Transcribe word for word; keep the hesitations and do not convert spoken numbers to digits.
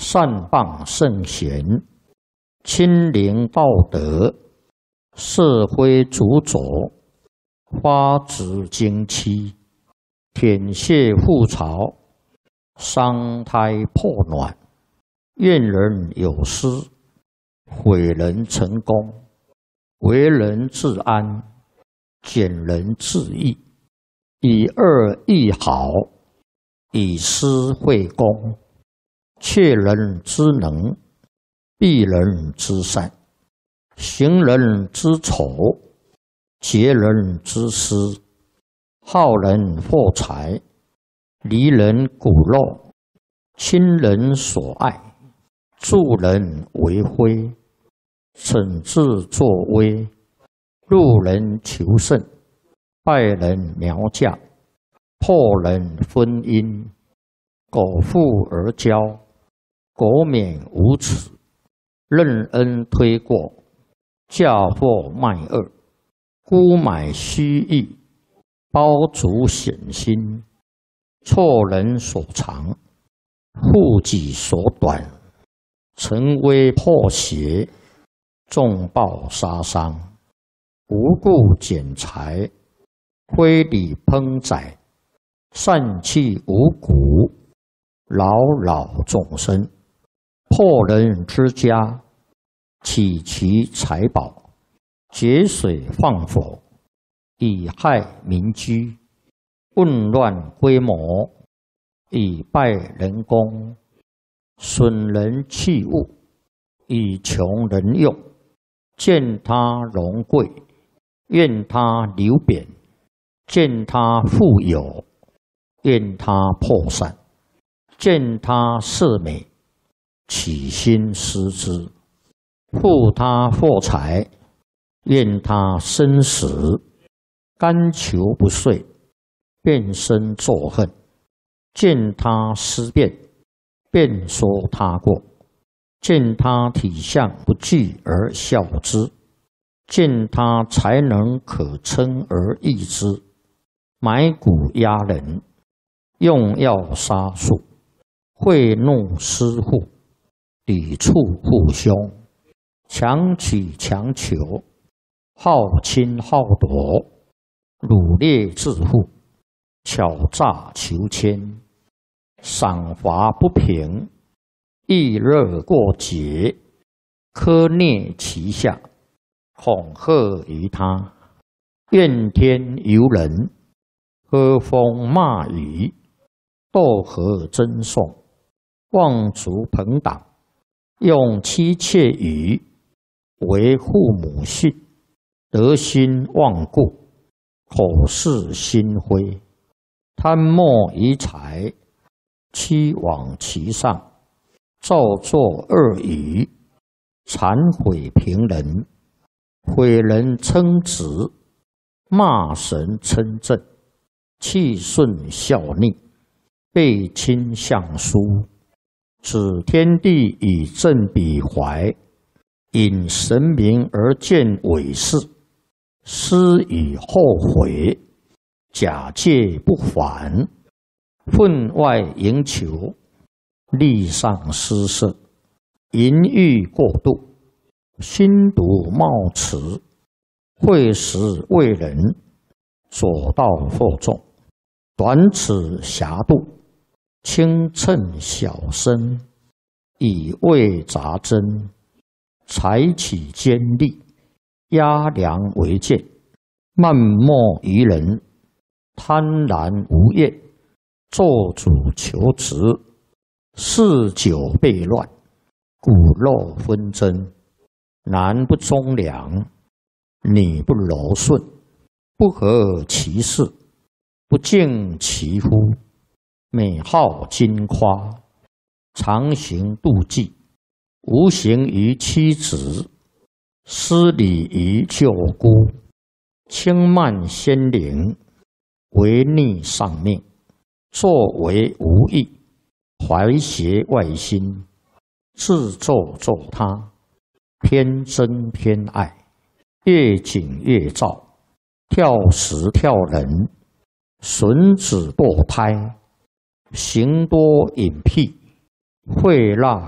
善谤圣贤，亲临道德，社会主佐，花枝经期，舔血覆巢，伤胎破卵，怨人有失，毁人成功，为人自安，减人自益，以恶易好，以私会公，窃人之能，避人之善，行人之丑，劫人之私，好人获财，离人骨肉，亲人所爱，助人为辉，惩治作威，路人求胜，败人苗嫁，破人婚姻，苟富而骄，国免无耻，任恩推过，嫁祸卖恶，沽买虚意，包足险心，错人所长，护己所短，成威破邪，众暴杀伤，无故减财，非礼烹宰，散弃五谷，扰扰众生，破人之家，起其财宝，节水放火，以害民居，混乱规模，以败人功，损人器物，以穷人用，见他荣贵，怨他流贬，见他富有，怨他破散，见他色美，起心思之，负他获财，怨他生死，甘求不遂，变身作恨，见他思变，便说他过，见他体相不具而笑之，见他才能可称而异之，买骨压人，用药杀术，贿赂私户，抵触父兄，强取强求，好侵好夺，掳掠致富，巧诈求迁，赏罚不平，易热过节，苛虐其下，恐吓于他，怨天尤人，喝风骂雨，斗和争讼，妄足朋党，用妻妾语，为父母训，德心忘故，口是心非，贪墨于财，欺罔其上，造作恶语，谄毁平人，毁人称职，骂神称正，气顺效逆，背亲相疏，指天地以正彼怀，引神明而见伪事，思以后悔，假借不还，分外营求，利上施舍，淫欲过度，心毒冒迟，会时为人，左道惑众，短尺狭度，轻称小身，以为杂针，采取尖利，压梁为剑，漫莫于人，贪婪无厌，做主求职，嗜酒悖乱，骨肉纷争，男不忠良，女不柔顺，不合其事，不敬其夫，美好矜夸，常行妒忌，无形于妻子，失礼于舅姑，轻慢先灵，违逆上命，作为无益，怀邪外心，自作作他，偏憎偏爱，越紧越躁，跳时跳人，损子堕胎，行多隐僻，会纳